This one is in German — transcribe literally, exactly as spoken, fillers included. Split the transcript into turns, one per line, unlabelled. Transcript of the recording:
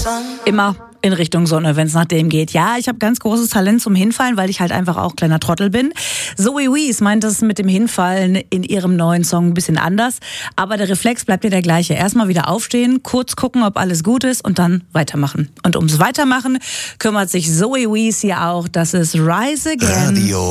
Immer in Richtung Sonne, wenn es nach dem geht. Ja, ich habe ganz großes Talent zum Hinfallen, weil ich halt einfach auch kleiner Trottel bin. Zoe Wees meint das mit dem Hinfallen in ihrem neuen Song ein bisschen anders. Aber der Reflex bleibt ja der gleiche. Erstmal wieder aufstehen, kurz gucken, ob alles gut ist und dann weitermachen. Und ums Weitermachen kümmert sich Zoe Wees hier auch. Das ist Rise Again.
Radio